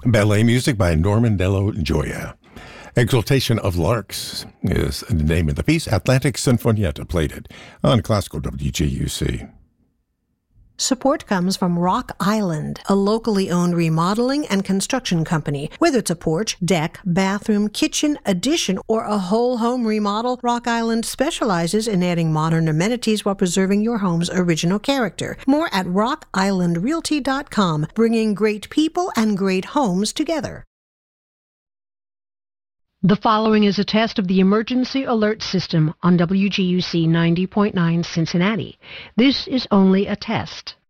Ballet music by Norman Dello Gioia. Exaltation of Larks is the name of the piece. Atlantic Sinfonietta played it on Classical WGUC. Support comes from Rock Island, a locally owned remodeling and construction company. Whether it's a porch, deck, bathroom, kitchen, addition, or a whole home remodel, Rock Island specializes in adding modern amenities while preserving your home's original character. More at rockislandrealty.com, bringing great people and great homes together. The following is a test of the emergency alert system on WGUC 90.9 Cincinnati. This is only a test.